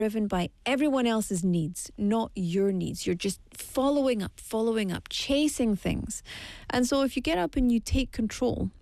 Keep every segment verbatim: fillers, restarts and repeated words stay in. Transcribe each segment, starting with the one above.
driven by everyone else's needs, not your needs. You're just following up, following up, chasing things. And so if you get up and you take control,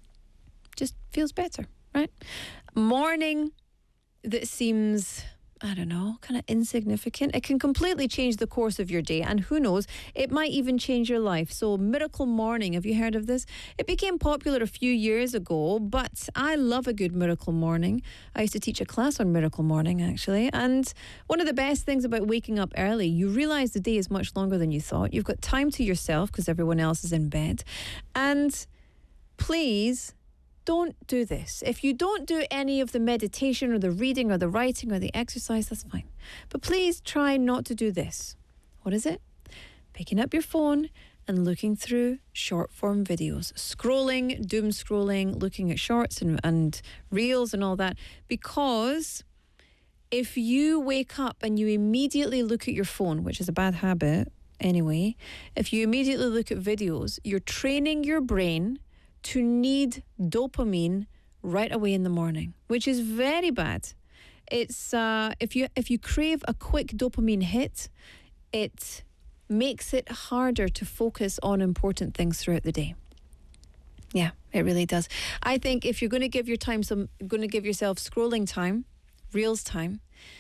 just feels better, right? Morning that seems, I don't know, kind of insignificant, it can completely change the course of your day. And who knows, it might even change your life. So Miracle Morning, have you heard of this? It became popular a few years ago, but I love a good Miracle Morning. I used to teach a class on Miracle Morning, actually. And one of the best things about waking up early, you realize the day is much longer than you thought. You've got time to yourself because everyone else is in bed. And please, don't do this. If you don't do any of the meditation or the reading or the writing or the exercise, that's fine. But please try not to do this. What is it? Picking up your phone and looking through short form videos. Scrolling, doom scrolling, looking at shorts and, and reels and all that. Because if you wake up and you immediately look at your phone, which is a bad habit anyway, if you immediately look at videos, you're training your brain to need dopamine right away in the morning, which is very bad. It's uh, if you if you crave a quick dopamine hit, it makes it harder to focus on important things throughout the day. Yeah, it really does. I think if you're going to give your time some, going to give yourself scrolling time, reels time,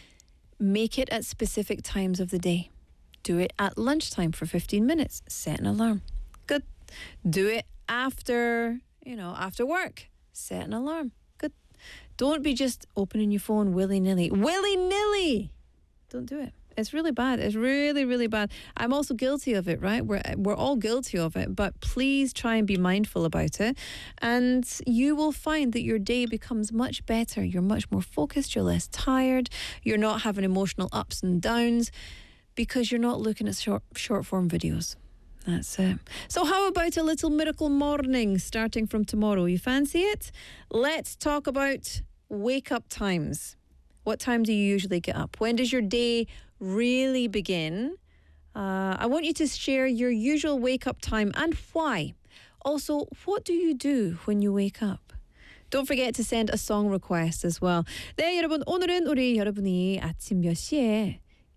make it at specific times of the day. Do it at lunchtime for fifteen minutes. Set an alarm. Good. Do it after, you know, after work. Set an alarm. Good. Don't be just opening your phone willy-nilly. Willy-nilly! Don't do it. It's really bad. It's really, really bad. I'm also guilty of it, right? We're, we're all guilty of it, but please try and be mindful about it. And you will find that your day becomes much better. You're much more focused. You're less tired. You're not having emotional ups and downs because you're not looking at short, short form videos. That's it. So how about a little Miracle Morning starting from tomorrow? You fancy it? Let's talk about wake-up times. What time do you usually get up? When does your day really begin? Uh, I want you to share your usual wake-up time and why. Also, what do you do when you wake up? Don't forget to send a song request as well. 네, 여러분. 오늘은 우리 여러분이 아침 몇 시에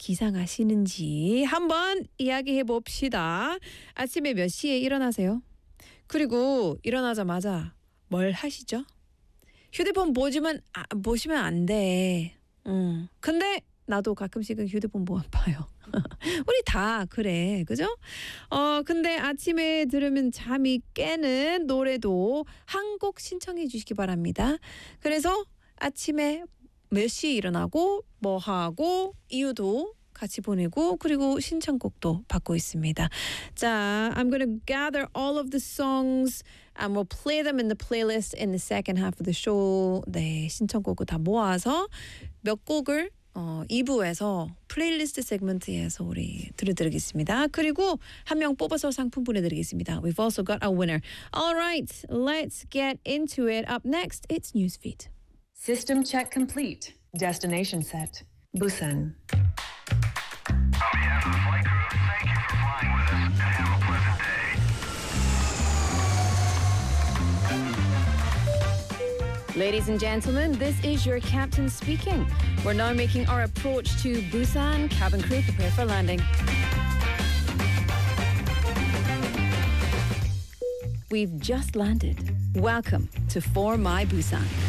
기상하시는지 한번 이야기해 봅시다. 아침에 몇 시에 일어나세요? 그리고 일어나자마자 뭘 하시죠? 휴대폰 보지만 아, 보시면 안 돼. 음. 근데 나도 가끔씩은 휴대폰 못 봐요. 우리 다 그래, 그죠? 어, 근데 아침에 들으면 잠이 깨는 노래도 한 곡 신청해 주시기 바랍니다. 그래서 아침에 몇 시에 일어나고 뭐 하고 이유도 같이 보내고 그리고 신청곡도 받고 있습니다. 자, I'm going to gather all of the songs and we'll play them in the playlist in the second half of the show. 네, 신청곡을 다 모아서 몇 곡을 어, 이 부에서 플레이리스트 세그먼트에서 우리 들려드리겠습니다. 그리고 한 명 뽑아서 상품 보내드리겠습니다. We've also got a winner. All right, let's get into it. Up next, it's Newsfeed. System check complete. Destination set. Busan. On behalf of the flight crew, thank you for flying with us and have a pleasant day. Ladies and gentlemen, this is your captain speaking. We're now making our approach to Busan. Cabin crew, prepare for landing. We've just landed. Welcome to For My Busan.